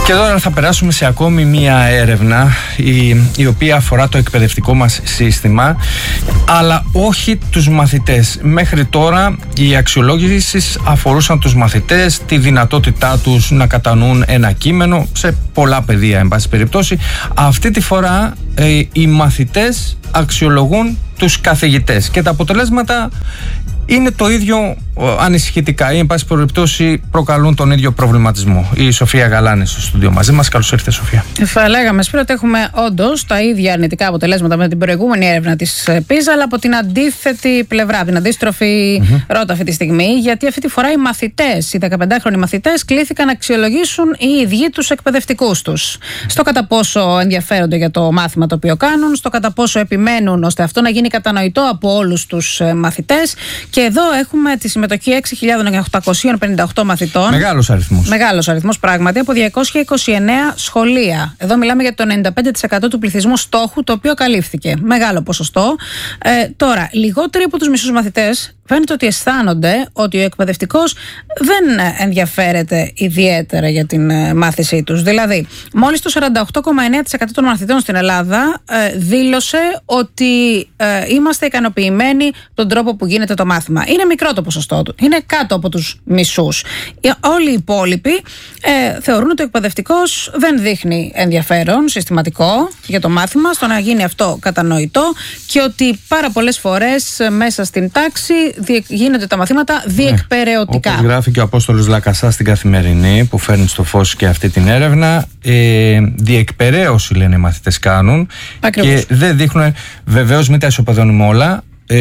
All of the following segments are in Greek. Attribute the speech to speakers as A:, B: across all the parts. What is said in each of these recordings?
A: Και τώρα θα περάσουμε σε ακόμη μία έρευνα η οποία αφορά το εκπαιδευτικό μας σύστημα, αλλά όχι τους μαθητές. Μέχρι τώρα οι αξιολόγησεις αφορούσαν τους μαθητές, τη δυνατότητά τους να κατανοούν ένα κείμενο σε πολλά πεδία, εν πάση περιπτώσει. Αυτή τη φορά οι μαθητές αξιολογούν τους καθηγητές και τα αποτελέσματα είναι το ίδιο ανησυχητικά ή εν πάση περιπτώσει προκαλούν τον ίδιο προβληματισμό. Η Σοφία Γαλάνη στο στούντιο μαζί μας. Καλώς ήρθε, Σοφία.
B: Θα λέγαμε σπίτι ότι έχουμε όντως τα ίδια αρνητικά αποτελέσματα με την προηγούμενη έρευνα της PISA, αλλά από την αντίθετη πλευρά, από την αντίστροφη ρότα αυτή τη στιγμή, γιατί αυτή τη φορά οι μαθητές, οι 15χρονοι μαθητές, κλήθηκαν να αξιολογήσουν οι ίδιοι τους εκπαιδευτικούς τους. Στο κατά πόσο ενδιαφέρονται για το μάθημα το οποίο κάνουν, στο κατά πόσο επιμένουν ώστε αυτό να γίνει κατανοητό από όλους τους μαθητές. Και εδώ έχουμε τη συμμετοχή 6.858 μαθητών.
A: Μεγάλος αριθμός.
B: Μεγάλος αριθμός, πράγματι, από 229 σχολεία. Εδώ μιλάμε για το 95% του πληθυσμού στόχου, το οποίο καλύφθηκε. Μεγάλο ποσοστό. Τώρα, λιγότεροι από τους μισούς μαθητές φαίνεται ότι αισθάνονται ότι ο εκπαιδευτικός δεν ενδιαφέρεται ιδιαίτερα για την μάθησή τους. Δηλαδή, μόλις το 48,9% των μαθητών στην Ελλάδα δήλωσε ότι είμαστε ικανοποιημένοι τον τρόπο που γίνεται το μάθημα. Είναι μικρό το ποσοστό του. Είναι κάτω από τους μισούς. Όλοι οι υπόλοιποι θεωρούν ότι ο εκπαιδευτικός δεν δείχνει ενδιαφέρον συστηματικό για το μάθημα, στο να γίνει αυτό κατανοητό, και ότι πάρα πολλές φορές μέσα στην τάξη γίνονται τα μαθήματα διεκπεραιωτικά.
A: Όπως γράφει και ο Απόστολος Λακασά στην Καθημερινή, που φέρνει στο φως και αυτή την έρευνα, διεκπεραίωση, λένε, οι μαθητές κάνουν. Ακριβώς. Και δεν δείχνουν, βεβαίως μην τα ισοπεδώνουμε όλα,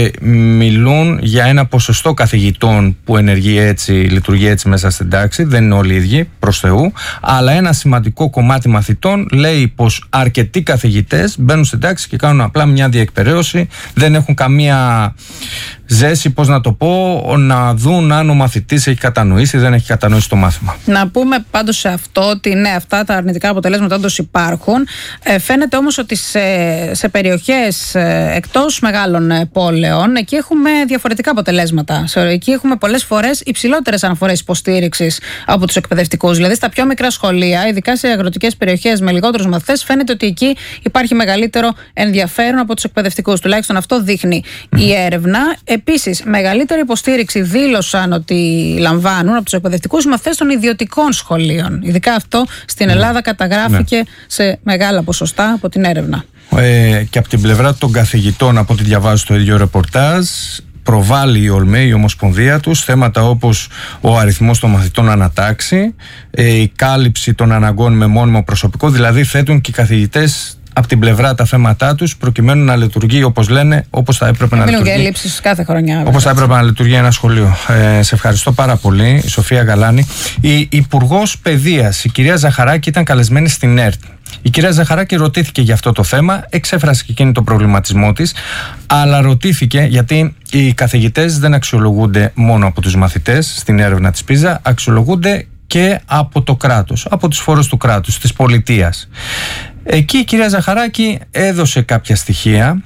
A: μιλούν για ένα ποσοστό καθηγητών που ενεργεί έτσι, λειτουργεί έτσι μέσα στην τάξη. Δεν είναι όλοι οι ίδιοι, προς Θεού, αλλά ένα σημαντικό κομμάτι μαθητών λέει πως αρκετοί καθηγητές μπαίνουν στην τάξη και κάνουν απλά μια διεκπεραίωση, δεν έχουν καμία ζέση, πώς να το πω, να δουν αν ο μαθητής έχει κατανοήσει ή δεν έχει κατανοήσει το μάθημα.
B: Να πούμε πάντως σε αυτό ότι ναι, αυτά τα αρνητικά αποτελέσματα όντως υπάρχουν. Φαίνεται όμως ότι σε περιοχές εκτός μεγάλων πόλεων, εκεί έχουμε διαφορετικά αποτελέσματα. Εκεί έχουμε πολλές φορές υψηλότερες αναφορές υποστήριξης από τους εκπαιδευτικούς. Δηλαδή στα πιο μικρά σχολεία, ειδικά σε αγροτικές περιοχές με λιγότερους μαθητές, φαίνεται ότι εκεί υπάρχει μεγαλύτερο ενδιαφέρον από τους εκπαιδευτικούς. Τουλάχιστον αυτό δείχνει η έρευνα. Επίσης, μεγαλύτερη υποστήριξη δήλωσαν ότι λαμβάνουν από τους εκπαιδευτικούς μαθητές των ιδιωτικών σχολείων. Ειδικά αυτό στην Ελλάδα καταγράφηκε σε μεγάλα ποσοστά από την έρευνα.
A: Και από την πλευρά των καθηγητών, από ό,τι διαβάζω στο ίδιο ρεπορτάζ, προβάλλει η ΟΛΜΕ, η Ομοσπονδία τους, θέματα όπως ο αριθμός των μαθητών ανατάξει, η κάλυψη των αναγκών με μόνιμο προσωπικό, δηλαδή θέτουν και οι καθηγητές από την πλευρά τα θέματά τους προκειμένου να λειτουργεί, όπως λένε, όπως θα έπρεπε να λειτουργεί.
B: Μιλούν για ελλείψεις κάθε χρονιά.
A: Όπως θα έπρεπε να λειτουργεί ένα σχολείο. Σε ευχαριστώ πάρα πολύ, η Σοφία Γαλάνη. Η Υπουργός Παιδείας, η κυρία Ζαχαράκη, ήταν καλεσμένη στην ΕΡΤ. Η κυρία Ζαχαράκη ρωτήθηκε για αυτό το θέμα, εξέφρασε και εκείνη τον προβληματισμό της, αλλά ρωτήθηκε γιατί οι καθηγητές δεν αξιολογούνται μόνο από τους μαθητές στην έρευνα της PISA, αξιολογούνται και από το κράτος, από τους φόρους του κράτους, της πολιτείας. Εκεί η κυρία Ζαχαράκη έδωσε κάποια στοιχεία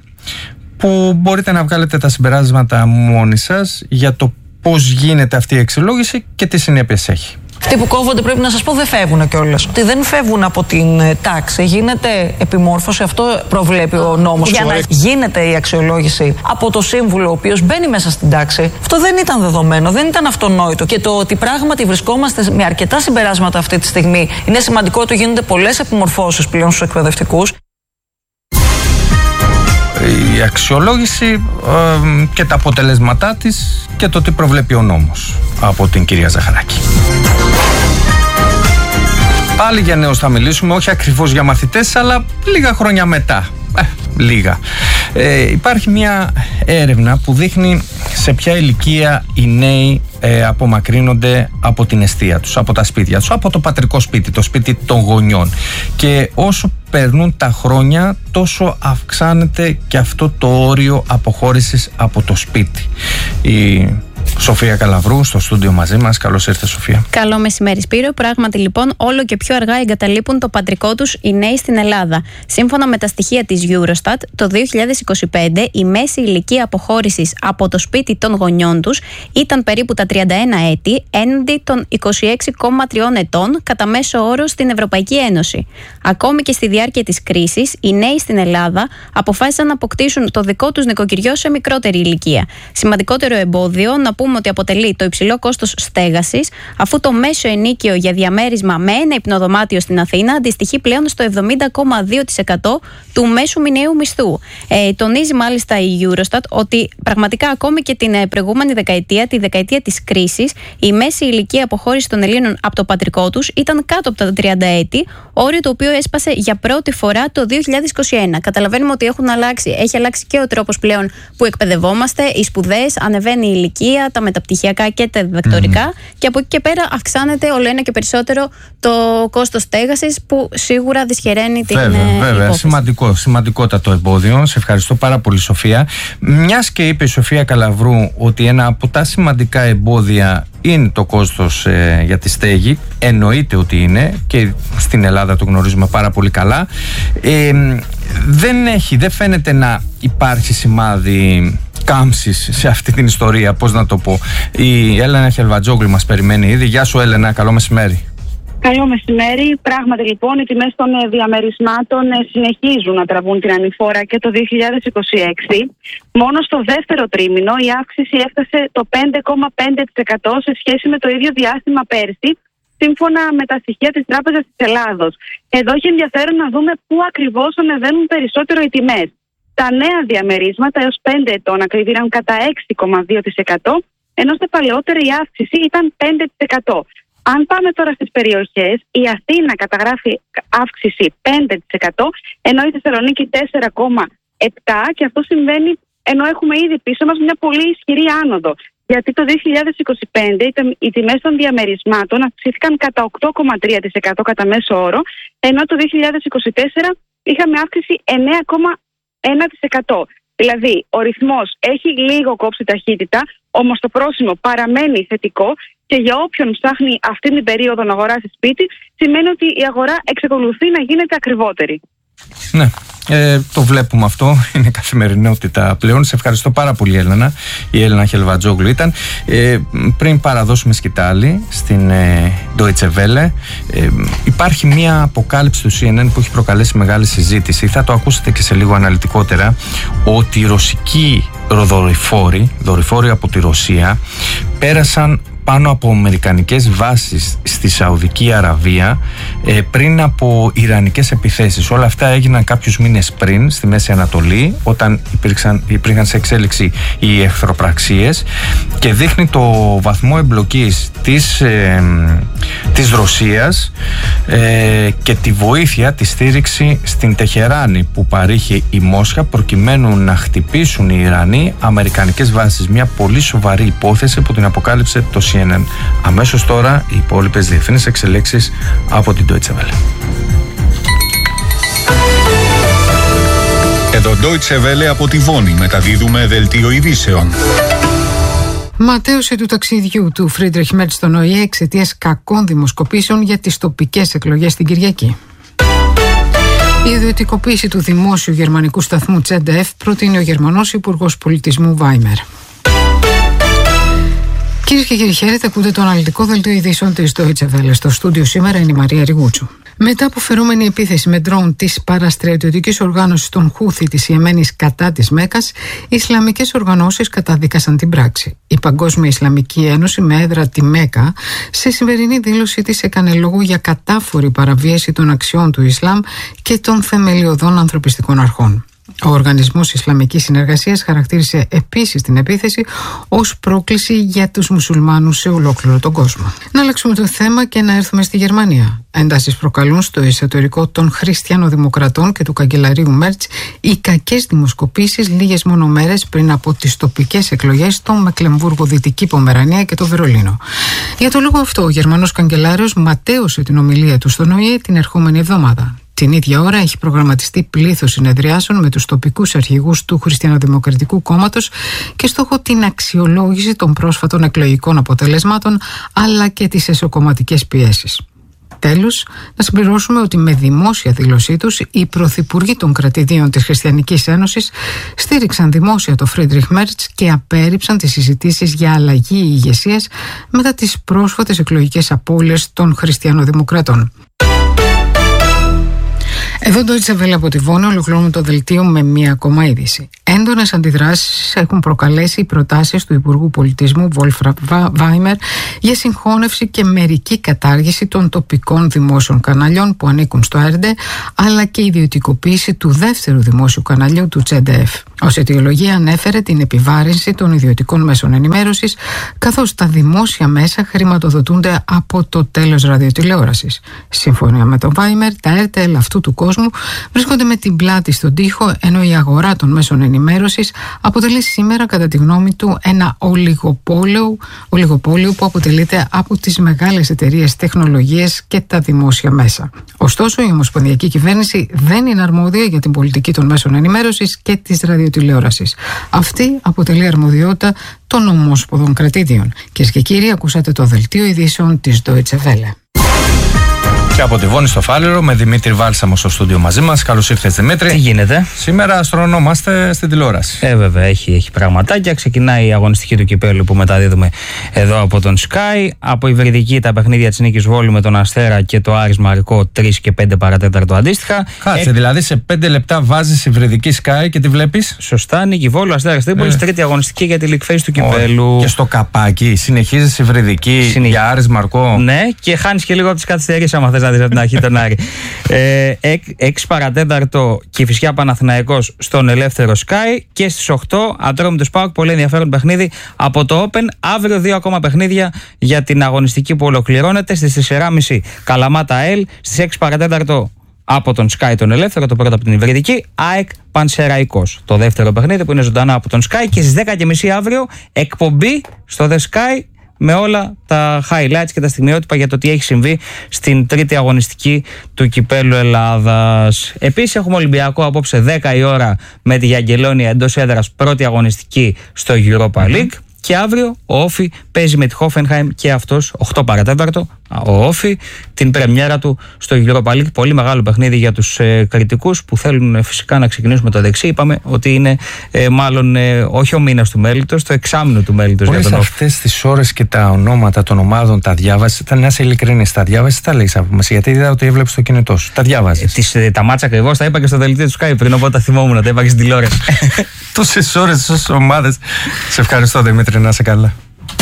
A: που μπορείτε να βγάλετε τα συμπεράσματα μόνοι σας για το πώς γίνεται αυτή η αξιολόγηση και τι συνέπειες έχει.
C: Αυτοί που κόβονται, πρέπει να σας πω, δεν φεύγουν κιόλας. Ότι δεν φεύγουν από την τάξη. Γίνεται επιμόρφωση, αυτό προβλέπει ο νόμος. Για να γίνεται η αξιολόγηση από το σύμβουλο, ο οποίος μπαίνει μέσα στην τάξη, αυτό δεν ήταν δεδομένο, δεν ήταν αυτονόητο. Και το ότι πράγματι βρισκόμαστε με αρκετά συμπεράσματα αυτή τη στιγμή, είναι σημαντικό ότι γίνονται πολλές επιμορφώσεις πλέον στους εκπαιδευτικούς.
A: Η αξιολόγηση και τα αποτελέσματά της και το τι προβλέπει ο νόμος από την κυρία Ζαχαράκη. Πάλι για νέους θα μιλήσουμε, όχι ακριβώς για μαθητές, αλλά λίγα χρόνια μετά. Λίγα. Υπάρχει μια έρευνα που δείχνει σε ποια ηλικία οι νέοι απομακρύνονται από την εστία τους, από τα σπίτια τους, από το πατρικό σπίτι, το σπίτι των γονιών. Και όσο περνούν τα χρόνια, τόσο αυξάνεται και αυτό το όριο αποχώρησης από το σπίτι. Σοφία Καλαβρού στο στούντιο μαζί μας. Καλώς ήρθες, Σοφία.
D: Καλό μεσημέρι, Σπύρο. Πράγματι, λοιπόν, όλο και πιο αργά εγκαταλείπουν το πατρικό τους οι νέοι στην Ελλάδα. Σύμφωνα με τα στοιχεία της Eurostat, το 2025 η μέση ηλικία αποχώρησης από το σπίτι των γονιών τους ήταν περίπου τα 31 έτη, έναντι των 26,3 ετών κατά μέσο όρο στην Ευρωπαϊκή Ένωση. Ακόμη και στη διάρκεια της κρίσης, οι νέοι στην Ελλάδα αποφάσισαν να αποκτήσουν το δικό τους νοικοκυριό σε μικρότερη ηλικία. Σημαντικότερο εμπόδιο να πούμε ότι αποτελεί το υψηλό κόστος στέγασης, αφού το μέσο ενοίκιο για διαμέρισμα με ένα υπνοδωμάτιο στην Αθήνα αντιστοιχεί πλέον στο 70,2% του μέσου μηνιαίου μισθού. Τονίζει μάλιστα η Eurostat ότι πραγματικά ακόμη και την προηγούμενη δεκαετία, τη δεκαετία της κρίσης, η μέση ηλικία αποχώρηση των Ελλήνων από το πατρικό τους ήταν κάτω από τα 30 έτη, όριο το οποίο έσπασε για πρώτη φορά το 2021. Καταλαβαίνουμε ότι έχει αλλάξει και ο τρόπος πλέον που εκπαιδευόμαστε, οι σπουδές, ανεβαίνει η ηλικία, τα μεταπτυχιακά και τα διδακτορικά, και από εκεί και πέρα αυξάνεται όλο ένα και περισσότερο το κόστος στέγασης, που σίγουρα δυσχεραίνει την υπόθεση.
A: Σημαντικότατο εμπόδιο. Σε ευχαριστώ πάρα πολύ, Σοφία. Μιας και είπε η Σοφία Καλαβρού ότι ένα από τα σημαντικά εμπόδια είναι το κόστος για τη στέγη, εννοείται ότι είναι, και στην Ελλάδα το γνωρίζουμε πάρα πολύ καλά. Δεν φαίνεται να υπάρχει σημάδι κάμψης σε αυτή την ιστορία, πώς να το πω. Η Έλενα Χελβατζόγλου μας περιμένει ήδη. Γεια σου, Έλενα, καλό μεσημέρι.
E: Καλό μεσημέρι. Πράγματι, λοιπόν, οι τιμές των διαμερισμάτων συνεχίζουν να τραβούν την ανηφόρα και το 2026. Μόνο στο δεύτερο τρίμηνο η αύξηση έφτασε το 5,5% σε σχέση με το ίδιο διάστημα πέρσι, σύμφωνα με τα στοιχεία της Τράπεζας της Ελλάδος. Εδώ έχει ενδιαφέρον να δούμε πού ακριβώς ανεβαίνουν περισσότερο οι τιμές. Τα νέα διαμερίσματα έως 5 ετών ακριβήραν κατά 6,2%, ενώ στα παλαιότερα η αύξηση ήταν 5%. Αν πάμε τώρα στις περιοχές, η Αθήνα καταγράφει αύξηση 5%, ενώ η Θεσσαλονίκη 4,7%, και αυτό συμβαίνει ενώ έχουμε ήδη πίσω μας μια πολύ ισχυρή άνοδο. Γιατί το 2025 οι τιμές των διαμερισμάτων αυξήθηκαν κατά 8,3% κατά μέσο όρο, ενώ το 2024 είχαμε αύξηση 9,1%. Δηλαδή, ο ρυθμός έχει λίγο κόψει ταχύτητα, όμως το πρόσημο παραμένει θετικό, και για όποιον ψάχνει αυτή την περίοδο να αγοράσει σπίτι, σημαίνει ότι η αγορά εξακολουθεί να γίνεται ακριβότερη.
A: Ναι, το βλέπουμε αυτό, είναι καθημερινότητα πλέον. Σε ευχαριστώ πάρα πολύ, Έλενα. Η Έλενα Χελβατζόγλου ήταν. Πριν παραδώσουμε σκητάλη στην Deutsche Welle, υπάρχει μια αποκάλυψη του CNN που έχει προκαλέσει μεγάλη συζήτηση. Θα το ακούσετε και σε λίγο αναλυτικότερα, ότι οι ρωσικοί δορυφόροι από τη Ρωσία πέρασαν πάνω από αμερικανικές βάσεις στη Σαουδική Αραβία πριν από ιρανικές επιθέσεις. Όλα αυτά έγιναν κάποιους μήνες πριν στη Μέση Ανατολή, όταν υπήρχαν σε εξέλιξη οι εχθροπραξίες, και δείχνει το βαθμό εμπλοκής της Ρωσίας και τη βοήθεια, τη στήριξη στην Τεχεράνη που παρήχε η Μόσχα προκειμένου να χτυπήσουν οι Ιρανοί αμερικανικές βάσεις. Μια πολύ σοβαρή υπόθεση που την αποκάλυψε το CNN. Αμέσως τώρα οι υπόλοιπες διεθνείς εξελίξεις από την Deutsche Welle.
F: Εδώ Deutsche Welle από τη Βόνη μεταδίδουμε δελτίο ειδήσεων.
G: Ματέωση του ταξιδιού του Φρίντριχ Μέρτς στον ΟΗΕ εξαιτίας κακών δημοσκοπήσεων για τις τοπικές εκλογές την Κυριακή. Η ιδιωτικοποίηση του δημόσιου γερμανικού σταθμού ZDF προτείνει ο Γερμανός Υπουργός Πολιτισμού Βάιμερ. Κυρίες και κύριοι, χαίρετε, ακούτε το αναλυτικό δελτίο ειδήσεων της Deutsche Welle. Στο στούντιο σήμερα είναι η Μαρία Ριγούτσου. Μετά από φερόμενη επίθεση με ντρόουν της παραστρατιωτικής οργάνωσης των Χούθη της Ιεμένης κατά της Μέκας, οι Ισλαμικές οργανώσεις καταδίκασαν την πράξη. Η Παγκόσμια Ισλαμική Ένωση, με έδρα τη Μέκα, σε σημερινή δήλωση της έκανε λόγο για κατάφορη παραβίαση των αξιών του Ισλάμ και των θεμελιωδών ανθρωπιστικών αρχών. Ο Οργανισμός Ισλαμικής Συνεργασίας χαρακτήρισε επίσης την επίθεση ως πρόκληση για τους μουσουλμάνους σε ολόκληρο τον κόσμο. Να αλλάξουμε το θέμα και να έρθουμε στη Γερμανία. Έντασεις προκαλούν στο εσωτερικό των χριστιανοδημοκρατών και του καγκελαρίου Μέρτς οι κακές δημοσκοπήσεις λίγες μόνο μέρες πριν από τις τοπικές εκλογές στο Μεκλεμβούργο, Δυτική Πομερανία και το Βερολίνο. Για το λόγο αυτό, ο Γερμανός καγκελάριος ματέωσε την ομιλία του στον ΟΗΕ την ερχόμενη εβδομάδα. Την ίδια ώρα έχει προγραμματιστεί πλήθος συνεδριάσεων με τους τοπικούς αρχηγούς του Χριστιανοδημοκρατικού Κόμματος και στόχο την αξιολόγηση των πρόσφατων εκλογικών αποτελεσμάτων αλλά και τις εσωκομματικές πιέσεις. Τέλος, να συμπληρώσουμε ότι με δημόσια δήλωσή τους οι πρωθυπουργοί των κρατηδίων της Χριστιανικής Ένωσης στήριξαν δημόσια το Φρίντριχ Μέρτς και απέρριψαν τις συζητήσεις για αλλαγή ηγεσίας μετά τις πρόσφατες εκλογικές απώλειες των χριστιανοδημοκρατών. Εδώ το Deutsche Welle από τη Βόνη ολοκληρώνουμε το δελτίο με μία ακόμα είδηση. Έντονες αντιδράσεις έχουν προκαλέσει οι προτάσεις του Υπουργού Πολιτισμού Wolfram Weimer για συγχώνευση και μερική κατάργηση των τοπικών δημόσιων καναλιών που ανήκουν στο ARD, αλλά και ιδιωτικοποίηση του δεύτερου δημόσιου καναλιού του ZDF. Ως αιτιολογία ανέφερε την επιβάρυνση των ιδιωτικών μέσων ενημέρωσης, καθώς τα δημόσια μέσα χρηματοδοτούνται από το τέλος ραδιοτηλεόρασης. Σύμφωνα με τον Weimer, τα RTL αυτού του κόσμου βρίσκονται με την πλάτη στον τοίχο, ενώ η αγορά των μέσων ενημέρωσης αποτελεί σήμερα, κατά τη γνώμη του, ένα ολιγοπόλιο που αποτελείται από τις μεγάλες εταιρείες τεχνολογίας και τα δημόσια μέσα. Ωστόσο, η Ομοσπονδιακή Κυβέρνηση δεν είναι αρμόδια για την πολιτική των μέσων ενημέρωσης και της ραδιοτηλεόρασης. Αυτή αποτελεί αρμοδιότητα των ομόσπονδων κρατήδιων. Κυρίες και κύριοι, ακούσατε το δελτίο ειδήσεων της Deutsche Welle.
A: Και από τη Βόνη στο Φάληρο με Δημήτρη Βάλσαμο στο στούντιο μαζί μας. Καλώς ήρθες, Δημήτρη.
H: Τι γίνεται?
A: Σήμερα αστρονόμαστε στην τηλεόραση.
H: Βέβαια, έχει πραγματάκια. Ξεκινάει η αγωνιστική του κυπέλλου που μεταδίδουμε εδώ από τον Sky. Από υβριδική τα παιχνίδια της Νίκης Βόλου με τον Αστέρα και το Άρης Μαρικό 3 και 5 παρατέταρτο αντίστοιχα.
A: Κάτσε, δηλαδή σε 5 λεπτά βάζεις υβριδική Sky και τη βλέπεις.
H: Σωστά, Νίκη Βόλου, Αστέρας Τρίπολης, τρίτη αγωνιστική για τη League Phase του κυπέλλου.
A: Και στο καπάκι συνεχίζεις υβριδική για Άρης Μαρικό.
H: Ναι, και χάνεις και λίγο από τις καθυστερήσεις άμα θες να δεις από την αρχή τον Άρη. 6 παρατέταρτο Κηφισιά Παναθηναϊκός στον ελεύθερο Sky και στις 8 Ατρόμητος ΠΑΟΚ. Πολύ ενδιαφέρον παιχνίδι από το Open. Αύριο 2 ακόμα παιχνίδια για την αγωνιστική που ολοκληρώνεται. Στις 4.30 Καλαμάτα ΑΕΛ, στις 6 παρατέταρτο από τον Sky τον ελεύθερο, το πρώτο από την υβριδική, ΑΕΚ Πανσεραϊκός. Το δεύτερο παιχνίδι που είναι ζωντανά από τον Sky και στις 10.30 αύριο εκπομπή στο The Sky με όλα τα highlights και τα στιγμιότυπα για το τι έχει συμβεί στην τρίτη αγωνιστική του Κυπέλλου Ελλάδας. Επίσης έχουμε Ολυμπιακό απόψε 10 η ώρα με τη Γιαγγελόνια εντός έδρας, πρώτη αγωνιστική στο Europa League. Και αύριο ο Όφι παίζει με τη Hoffenheim και αυτός 8 παρατέταρτο. Ο Όφι την πρεμιέρα του στο Europa League. Πολύ μεγάλο παιχνίδι για τους κριτικούς που θέλουν φυσικά να ξεκινήσουμε το δεξί. Είπαμε ότι είναι μάλλον όχι ο μήνας του μέλητος, το εξάμηνο του μέλητος για τον Όφι.
A: Αυτές τις ώρες και τα ονόματα των ομάδων τα διάβασες? Ήταν να είσαι ειλικρινής, τα διάβασες, τα λέγεις από μας? Γιατί είδα ότι έβλεπες το κινητό σου. Τα διάβασες?
H: Τα μάτσα ακριβώς τα είπα και στο δελτίο του Sky πριν, οπότε τα θυμόμουν, τα είπα και στην τηλεόραση.
A: Τόσες ώρες, τόσες ομάδες. Σε ευχαριστώ, Δημήτρη, να είσαι καλά.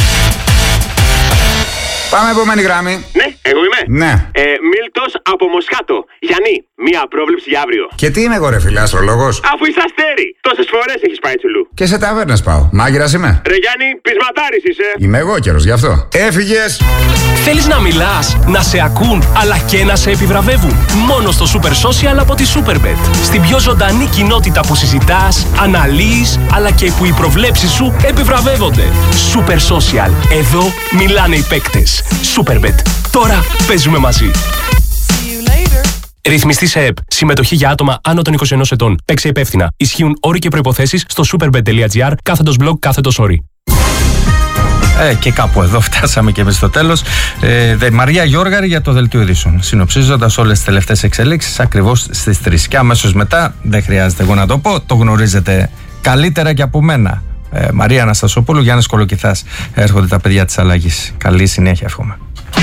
I: Πάμε επόμενη γραμμή.
J: Ναι, εγώ είμαι.
I: Ναι.
J: Μίλτος από Μοσχάτο. Γιάννη, μία πρόβλεψη για αύριο.
I: Και τι είμαι εγώ, ρε φίλε, αστρολόγος?
J: Αφού είσαι αστέρι, τόσες φορές έχεις πάει τσουλού.
I: Και σε ταβέρνες πάω. Μάγειρας είμαι.
J: Ρε Γιάννη, πεισματάρης είσαι.
I: Είμαι εγώ καιρός, γι' αυτό. Έφυγες.
K: Θέλεις να μιλάς, να σε ακούν, αλλά και να σε επιβραβεύουν? Μόνο στο Super Social από τη Superbet. Στην πιο ζωντανή κοινότητα που συζητάς, αναλύεις, αλλά και που οι προβλέψεις σου επιβραβεύονται. Super Social. Εδώ μιλάνε οι παίκτες. Superbet. Τώρα παίζουμε μαζί. Ρυθμιστή σε ΕΠ. Συμμετοχή για άτομα άνω των 21 ετών. Παίξε υπεύθυνα. Ισχύουν όροι και προϋποθέσεις στο superbet.gr/blog/όροι.
A: Και κάπου εδώ φτάσαμε και εμείς στο τέλος. Μαρία Γιώργαρη για το Δελτίο Ειδήσεων. Συνοψίζοντας όλες τις τελευταίες εξελίξεις ακριβώς στις 3. Και αμέσως μετά, δεν χρειάζεται εγώ να το πω, το γνωρίζετε καλύτερα και από μένα. Μαρία Αναστασοπούλου, Γιάννης Κολοκυθάς. Έρχονται τα παιδιά της αλλαγής. Καλή συνέχεια, εύχομαι.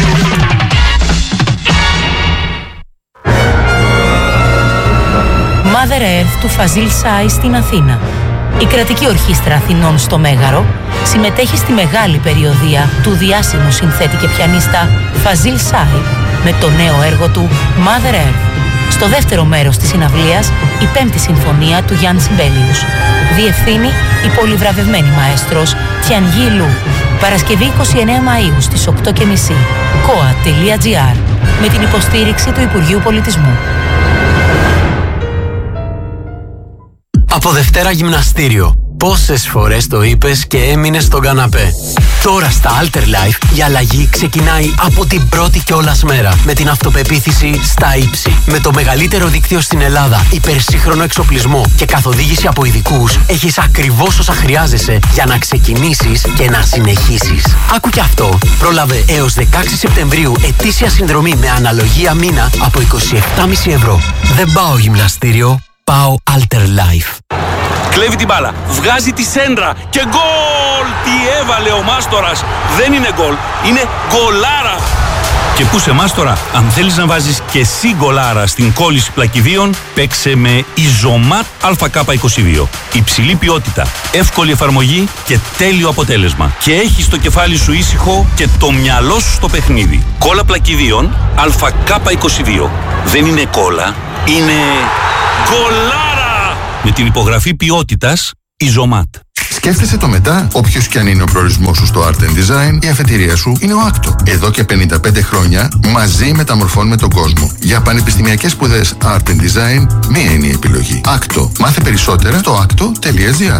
L: Mother Earth του Φαζίλ Σάι στην Αθήνα. Η κρατική ορχήστρα Αθηνών στο Μέγαρο συμμετέχει στη μεγάλη περιοδεία του διάσημου συνθέτη και πιανίστα Φαζίλ Σάι με το νέο έργο του Mother Earth. Στο δεύτερο μέρος της συναυλίας, η 5η συμφωνία του Γιάννη Σιμπέλιους. Διευθύνει η πολυβραβευμένη μαέστρος Τιανγί Λου. Παρασκευή 29 Μαΐου στις 8.30. koa.gr με την υποστήριξη του Υπουργείου Πολιτισμού.
M: Από Δευτέρα γυμναστήριο. Πόσες φορές το είπες και έμεινες στον καναπέ. Τώρα στα Alter Life η αλλαγή ξεκινάει από την πρώτη κιόλας μέρα. Με την αυτοπεποίθηση στα ύψη. Με το μεγαλύτερο δίκτυο στην Ελλάδα, υπερσύγχρονο εξοπλισμό και καθοδήγηση από ειδικούς, έχεις ακριβώς όσα χρειάζεσαι για να ξεκινήσεις και να συνεχίσεις. Άκου κι αυτό. Πρόλαβε έως 16 Σεπτεμβρίου ετήσια συνδρομή με αναλογία μήνα από 27,5 ευρώ. Δεν πάω γυμναστήριο, πάω Alter Life.
N: Κλέβει την μπάλα, βγάζει τη σέντρα και γκολ! Τι έβαλε ο Μάστορας! Δεν είναι γκολ, είναι γκολάρα! Και πού σε Μάστορα, αν θέλεις να βάζεις και εσύ γκολάρα στην κόλληση πλακιδίων, παίξε με Ιζωμάτ ΑΚ22. Υψηλή ποιότητα, εύκολη εφαρμογή και τέλειο αποτέλεσμα. Και έχεις το κεφάλι σου ήσυχο και το μυαλό σου στο παιχνίδι. Κόλλα πλακιδίων ΑΚ22. Δεν είναι κόλλα, είναι γκολάρα! Με την υπογραφή ποιότητας Ιζωμάτ.
O: Σκέφτεσαι το μετά. Όποιος και αν είναι ο προορισμός σου στο Art and Design, η αφετηρία σου είναι ο Άκτο. Εδώ και 55 χρόνια μαζί μεταμορφώνουμε τον κόσμο. Για πανεπιστημιακές σπουδές Art and Design, μία είναι η επιλογή. Άκτο. Μάθε περισσότερα στο acto.gr.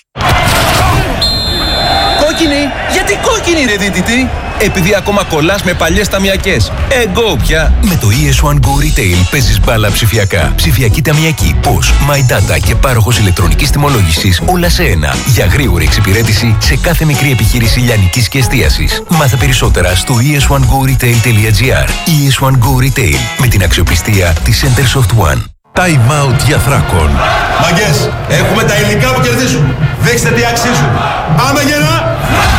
P: Κόκκινη! Γιατί κόκκινη ρε δίτητη? Επειδή ακόμα κολλάς με παλιές ταμιακές. Εγώ πια. Με το ES1 Go Retail παίζεις μπάλα ψηφιακά. Ψηφιακή ταμιακή, POS, My Data και πάροχος ηλεκτρονικής τιμολόγησης. Όλα σε ένα. Για γρήγορη εξυπηρέτηση σε κάθε μικρή επιχείρηση λιανικής και εστίασης. Μάθε περισσότερα στο es1goretail.gr. ES1 Go Retail. Με την αξιοπιστία της Centersoft One.
Q: Time out για Θράκον.
R: Μαγκές, έχουμε τα υλικά που κερδίζουν. Δείξτε τι αξίζουν. Πάμε γερά!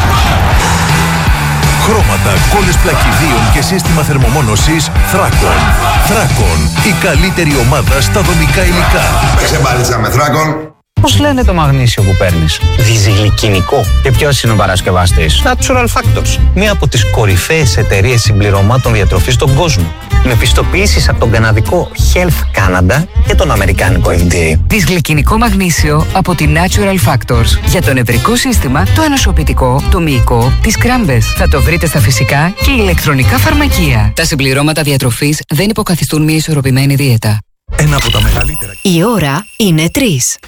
Q: Χρώματα, κόλλες πλακιδίων και σύστημα θερμομόνωσης Θράκον. Θράκον, η καλύτερη ομάδα στα δομικά υλικά.
R: Παίξε μπάλιτσα με Θράκον.
S: Πώς λένε το μαγνήσιο που παίρνεις? Διζυγλικινικό. Και ποιος είναι ο παρασκευαστής? Natural Factors. Μία από τις κορυφαίες εταιρείες συμπληρωμάτων διατροφής στον κόσμο. Με πιστοποιήσεις από τον καναδικό Health Canada και τον αμερικάνικο FDA.
T: Δυσγλικινικό μαγνήσιο από τη Natural Factors. Για το νευρικό σύστημα, το ανοσοποιητικό, το μυϊκό, τις κράμπες. Θα το βρείτε στα φυσικά και ηλεκτρονικά φαρμακεία. Τα συμπληρώματα διατροφής δεν υποκαθιστούν μια ισορροπημένη δίαιτα.
Q: Ένα από τα μεγαλύτερα.
T: Η ώρα είναι 3.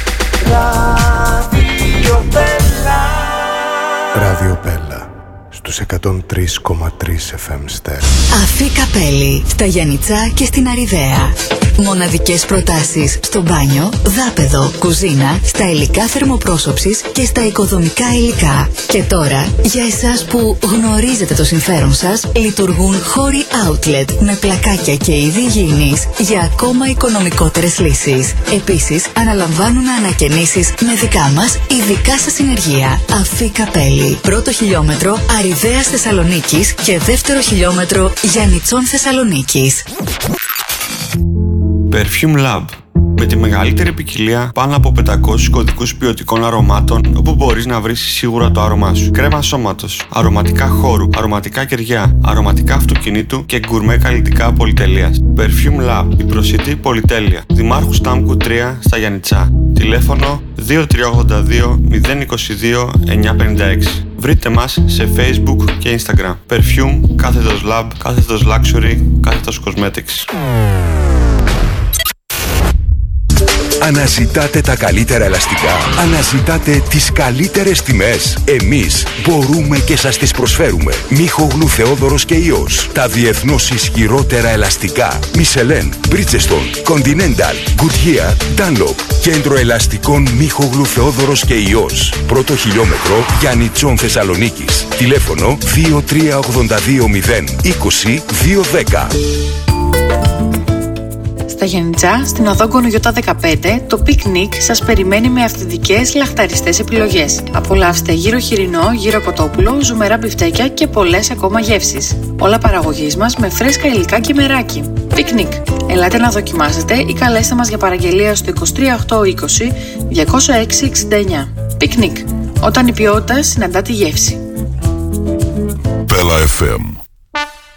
U: Ράδιο Πέλα στους 103,3 FM Ster.
T: Αφή Καπέλη στα Γιαννιτσά και στην Αριδαία. Μοναδικές προτάσεις στο μπάνιο, δάπεδο, κουζίνα, στα υλικά θερμοπρόσωψης και στα οικοδομικά υλικά. Και τώρα, για εσάς που γνωρίζετε το συμφέρον σας, λειτουργούν χώροι outlet με πλακάκια και είδη υγιεινής για ακόμα οικονομικότερες λύσεις. Επίσης, αναλαμβάνουν ανακαινήσεις με δικά μας ειδικά σας συνεργεία. Αφή Καπέλη. Πρώτο χιλιόμετρο Αριδαίας Θεσσαλονίκης και δεύτερο χιλιόμετρο Γιαννιτσών Θεσσαλονίκης.
V: Perfume Lab. Με τη μεγαλύτερη ποικιλία πάνω από 500 κωδικούς ποιοτικών αρωμάτων, όπου μπορείς να βρεις σίγουρα το άρωμά σου. Κρέμα σώματος, αρωματικά χώρου, αρωματικά κεριά, αρωματικά αυτοκινήτου και γκουρμέ καλλιτικά πολυτελείας. Perfume Lab, η προσιτή πολυτέλεια. Δημάρχου Στάμκου 3 στα Γιαννιτσά. Τηλέφωνο 2382 022 956. Βρείτε μας σε Facebook και Instagram. Perfume, κάθετος Lab, κάθετος Luxury, κάθετος Cosmetics.
Q: Αναζητάτε τα καλύτερα ελαστικά. Αναζητάτε τις καλύτερες τιμές. Εμείς μπορούμε και σας τις προσφέρουμε. Μίχογλου Θεόδωρος και Ιός. Τα διεθνώς ισχυρότερα ελαστικά. Michelin, Bridgestone, Continental, Goodyear, Dunlop. Κέντρο ελαστικών Μίχογλου Θεόδωρος και Ιός. Πρώτο χιλιόμετρο Γιαννιτσών Θεσσαλονίκης. Τηλέφωνο 2382 020 210.
W: Στα Γιαννιτσά, στην οδό Γκονογιώτα 15, το πικνίκ σας περιμένει με αυθεντικές λαχταριστές επιλογές. Απολαύστε γύρο χοιρινό, γύρο κοτόπουλο, ζουμερά μπιφτέκια και πολλές ακόμα γεύσεις. Όλα παραγωγής μας με φρέσκα υλικά και μεράκι. Πικνίκ. Ελάτε να δοκιμάσετε ή καλέστε μας για παραγγελία στο 23820 20669. Πικνίκ. Όταν η ποιότητα συναντά τη γεύση.
Q: Πέλα FM